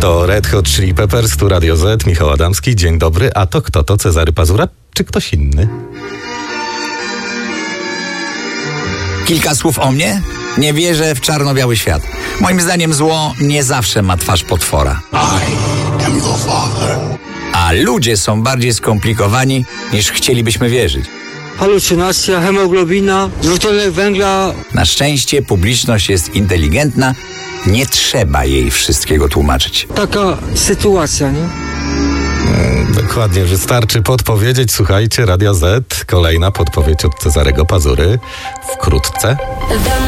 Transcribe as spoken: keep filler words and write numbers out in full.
To Red Hot Chili Peppers, tu Radio Z, Michał Adamski, dzień dobry. A to kto to? Cezary Pazura czy ktoś inny? Kilka słów o mnie? Nie wierzę w czarno-biały świat. Moim zdaniem zło nie zawsze ma twarz potwora. I am your father. A ludzie są bardziej skomplikowani, niż chcielibyśmy wierzyć. Halucynacja, hemoglobina, dwutlenek węgla. Na szczęście publiczność jest inteligentna, nie trzeba jej wszystkiego tłumaczyć. Taka sytuacja, nie? Dokładnie, wystarczy podpowiedzieć. Słuchajcie, Radio Z, kolejna podpowiedź od Cezarego Pazury wkrótce.